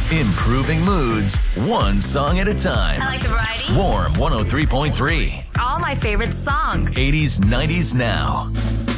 Improving moods, one song at a time. I like the variety. Warm 103.3. All my favorite songs. 80s, 90s now.